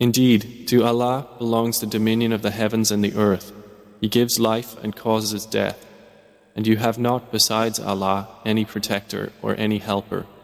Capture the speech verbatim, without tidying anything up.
Indeed, to Allah belongs the dominion of the heavens and the earth. He gives life and causes death, and you have not besides Allah any protector or any helper.